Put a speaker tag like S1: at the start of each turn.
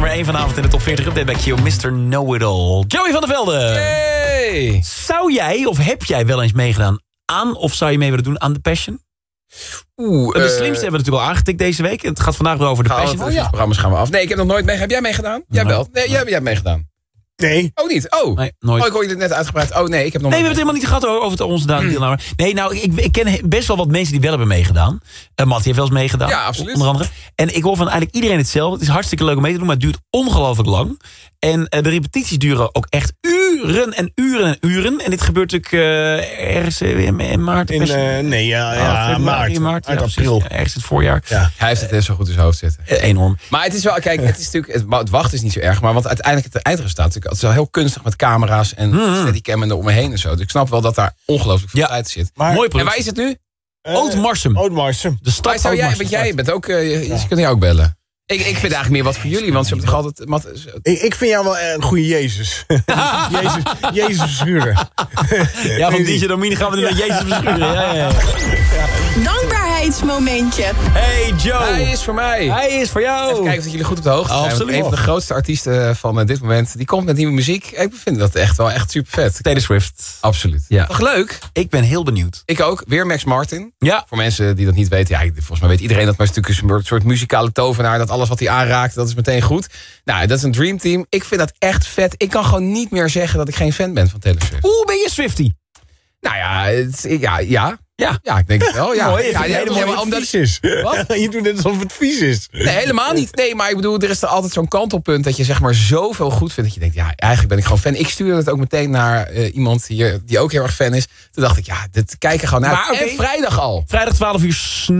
S1: nummer 1 vanavond in de top 40 update bij Q. Mr. Know-It-All. Joey van der Velde.
S2: Hey.
S1: Zou jij of heb jij wel eens meegedaan aan of zou je mee willen doen aan The Passion? De slimste hebben we natuurlijk al aangetikt deze week. Het gaat vandaag weer over The Passion.
S2: Programma's gaan we af. Nee, ik heb nog nooit mee. Heb jij meegedaan? Jij belt. Nee, jij hebt meegedaan.
S3: Nee.
S2: Oh, niet? Oh.
S1: Nee, nooit.
S2: Ik hoor je het net uitgebreid. Oh, nee, ik heb nog
S1: Nee, we hebben het helemaal niet gehad over onze deelname. Nee, nou, ik ken best wel wat mensen die wel hebben meegedaan. Matt heeft wel eens meegedaan.
S2: Ja, absoluut.
S1: Onder andere. En ik hoor van eigenlijk iedereen hetzelfde. Het is hartstikke leuk om mee te doen, maar het duurt ongelooflijk lang. En de repetities duren ook echt uren en uren en uren. En dit gebeurt natuurlijk ergens in maart.
S3: Maart, april.
S1: Ergens in het voorjaar.
S3: Ja.
S2: Hij heeft het net zo goed in zijn hoofd zitten.
S1: Enorm.
S2: Maar het is wel, kijk, het is natuurlijk, het wachten is niet zo erg. Maar want uiteindelijk het eindresultaat het is wel heel kunstig met camera's en steadycam en eromheen en zo. Dus ik snap wel dat daar ongelooflijk veel tijd zit.
S3: Maar,
S1: Mooi
S2: en waar is het nu?
S1: Oud-Marsum.
S3: Oud-Marsum.
S1: De stad
S2: Zou jij,
S1: Oud-Marsum.
S2: want jij bent ook, je kunt jou ook bellen. Ik vind eigenlijk meer wat voor jullie, want ze hebben toch altijd...
S3: Ik vind jou wel een goede Jezus. Jezus verschuren.
S1: Ja, van DJ Domine gaan we nu naar Jezus verschuren. Ja.
S4: Dankbaarheidsmomentje.
S1: Hey Joe.
S2: Hij is voor mij.
S1: Hij is voor jou.
S2: Even kijken of jullie goed op de hoogte zijn.
S1: Absoluut.
S2: Een van de grootste artiesten van dit moment. Die komt met nieuwe muziek. Ik vind dat echt wel echt super vet.
S1: Taylor Swift.
S2: Absoluut.
S1: Ja.
S2: Toch leuk?
S1: Ik ben heel benieuwd.
S2: Ik ook. Weer Max Martin.
S1: Ja.
S2: Voor mensen die dat niet weten. Ja, volgens mij weet iedereen dat. Maar het is natuurlijk een soort muzikale tovenaar. Dat alles wat hij aanraakt, dat is meteen goed. Nou, dat is een dreamteam. Ik vind dat echt vet. Ik kan gewoon niet meer zeggen dat ik geen fan ben van Taylor Swift.
S1: Ben je Swiftie?
S2: Nou ja, ja.
S1: Ja.
S2: Ja, ik denk het wel. Ja.
S3: Mooi,
S2: Ja, helemaal omdat
S3: vies is.
S2: Wat?
S3: Je doet net alsof het vies is.
S2: Nee, helemaal niet. Nee, maar ik bedoel, er is er altijd zo'n kantelpunt dat je zeg maar zoveel goed vindt. Dat je denkt, ja, eigenlijk ben ik gewoon fan. Ik stuurde het ook meteen naar iemand hier die ook heel erg fan is. Toen dacht ik, ja, dit kijken gewoon naar.
S1: Maar,
S2: En vrijdag al.
S1: Vrijdag 12 uur